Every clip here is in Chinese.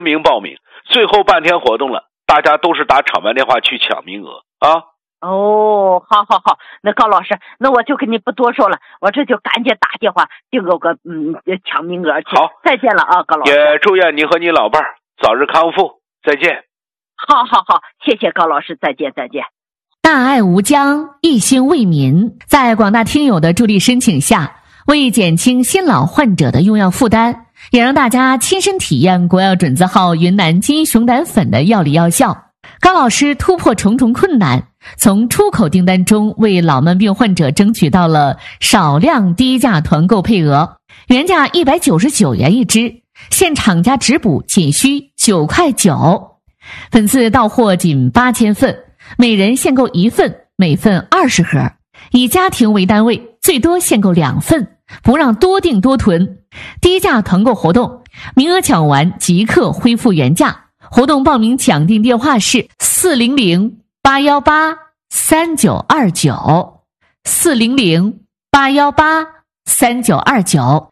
名报名，最后半天活动了，大家都是打场外电话去抢名额啊。 哦，好，那高老师，那我就跟你不多说了，我这就赶紧打电话订个抢名额去。 好， 再见了啊，高老师。 也祝愿你和你老伴儿早日康复，再见。 好，谢谢高老师，再见。 大爱无疆，一心为民，在广大听友的助力申请下，为减轻新老患者的用药负担，也让大家亲身体验国药准字号云南金银熊胆粉的药理药效。高老师突破重重困难，从出口订单中为老慢病患者争取到了少量低价团购配额，原价199元一支，现厂家直补仅需9块9，粉次到货仅8000份，每人限购1份，每份20盒，以家庭为单位，最多限购2份，不让多订多囤。低价团购活动，名额抢完即刻恢复原价。活动报名抢订电话是400-818-3929 400-818-3929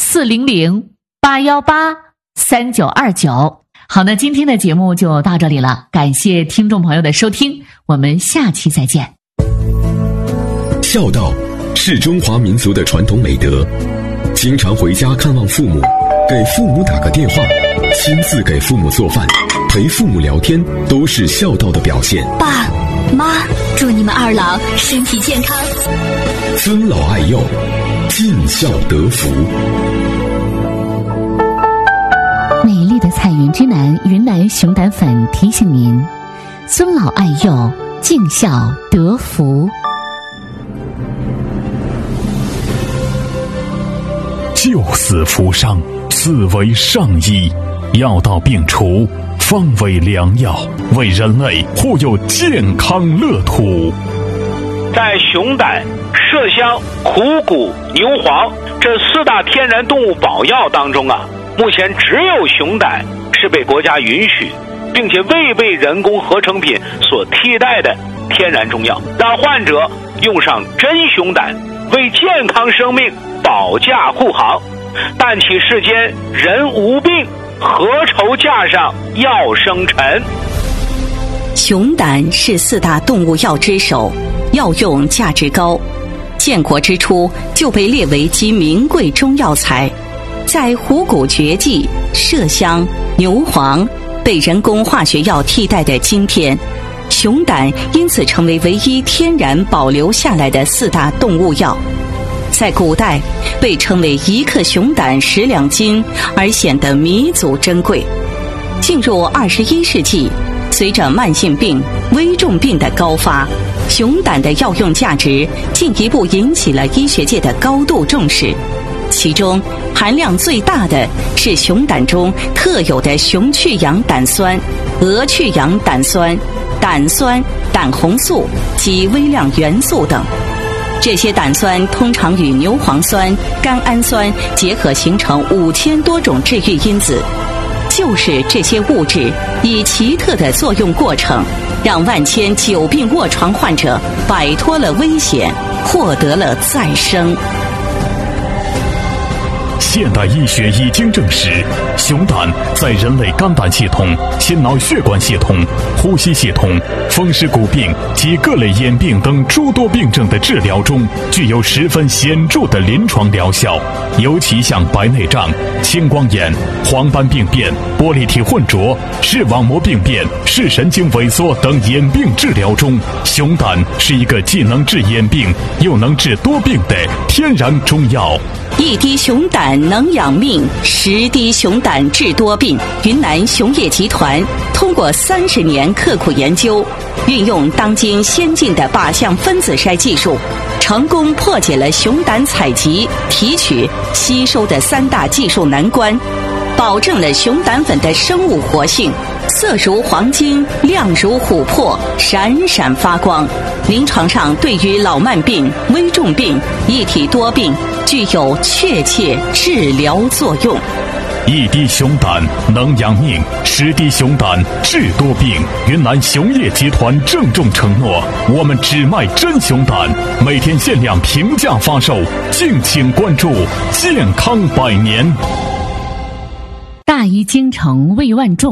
400-818-3929。好，那今天的节目就到这里了，感谢听众朋友的收听，我们下期再见。 孝道是中华民族的传统美德，经常回家看望父母，给父母打个电话，亲自给父母做饭，陪父母聊天，都是孝道的表现。 爸妈，祝你们二老身体健康， 尊老爱幼，尽孝得福。 美丽的彩云之南云南熊胆粉提醒您：尊老爱幼，尽孝得福。 救死扶伤，四为上医，药到病除，方为良药，为人类护佑健康乐土。 在熊胆、麝香、虎骨、牛黄这4大天然动物保药当中啊，目前只有熊胆是被国家允许，并且未被人工合成品所替代的天然中药，让患者用上真熊胆，为健康生命保驾护航。但其世间人无病，何愁架上药生尘。 熊胆是4大动物药之首，药用价值高，建国之初就被列为极名贵中药材。在虎骨绝迹、麝香、牛黄被人工化学药替代的今天，熊胆因此成为唯一天然保留下来的4大动物药。在古代被称为1克熊胆10两金，而显得弥足珍贵。进入21世纪，随着慢性病、危重病的高发，熊胆的药用价值进一步引起了医学界的高度重视。其中含量最大的是熊胆中特有的熊去氧胆酸、鹅去氧胆酸、胆酸、胆红素及微量元素等。这些胆酸通常与牛磺酸、甘氨酸结合，形成5000多种治愈因子。就是这些物质以奇特的作用过程，让万千久病卧床患者摆脱了危险，获得了再生。 现代医学已经证实，熊胆在人类肝胆系统、心脑血管系统、呼吸系统、风湿骨病及各类眼病等诸多病症的治疗中，具有十分显著的临床疗效。尤其像白内障、青光眼、黄斑病变、玻璃体混浊、视网膜病变、视神经萎缩等眼病治疗中，熊胆是一个既能治眼病又能治多病的天然中药。 一滴熊胆能养命，10滴熊胆治多病。云南熊业集团通过30年刻苦研究，运用当今先进的靶向分子筛技术，成功破解了熊胆采集、提取、吸收的3大技术难关，保证了熊胆粉的生物活性，色如黄金，亮如琥珀，闪闪发光。临床上对于老慢病、危重病、一体多病具有确切治疗作用。 一滴熊胆能养命，10滴熊胆治多病。云南熊业集团郑重承诺，我们只卖真熊胆，每天限量平价发售，敬请关注，健康百年。 大医精诚为万众。